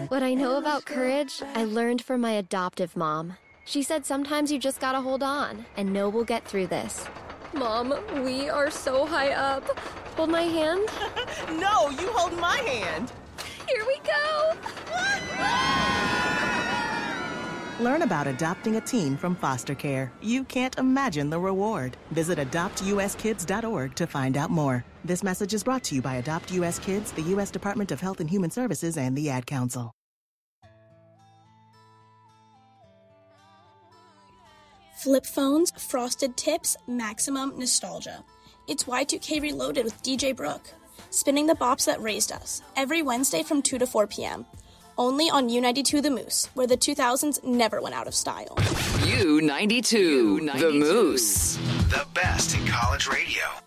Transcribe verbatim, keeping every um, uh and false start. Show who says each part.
Speaker 1: What I know about courage, I learned from my adoptive mom. She said sometimes you just gotta hold on and know we'll get through this. Mom, we are so high up. Hold my hand?
Speaker 2: No, you hold my hand.
Speaker 1: Here we go.
Speaker 2: Learn about adopting a teen from foster care. You can't imagine the reward. Visit adopt u s kids dot org to find out more. This message is brought to you by Adopt U S Kids, the U S Department of Health and Human Services, and the Ad Council.
Speaker 3: Flip phones, frosted tips, maximum nostalgia. It's Y two K Reloaded with D J Brooke. Spinning the bops that raised us. Every Wednesday from two to four p.m. Only on U ninety-two The Moose, where the two thousands never went out of style.
Speaker 4: U ninety-two, the Moose.
Speaker 5: The best in college radio.